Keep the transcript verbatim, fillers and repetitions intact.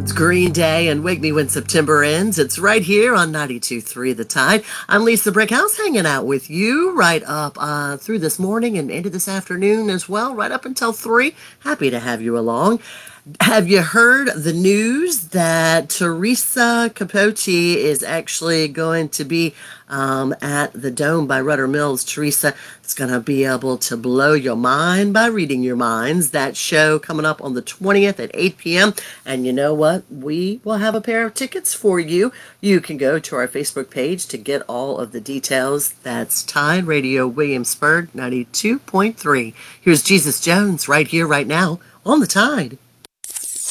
It's Green Day and Wake Me When September Ends. It's right here on ninety-two point three The Tide. I'm Lisa Brickhouse hanging out with you right up uh, through this morning and into this afternoon as well, right up until three. Happy to have you along. Have you heard the news that Teresa Capote is actually going to be um, at the Dome by Rudder Mills? Teresa is going to be able to blow your mind by reading your minds. That show coming up on the twentieth at eight p.m. And you know what? We will have a pair of tickets for you. You can go to our Facebook page to get all of the details. That's Tide Radio Williamsburg ninety-two point three. Here's Jesus Jones right here, right now on the Tide.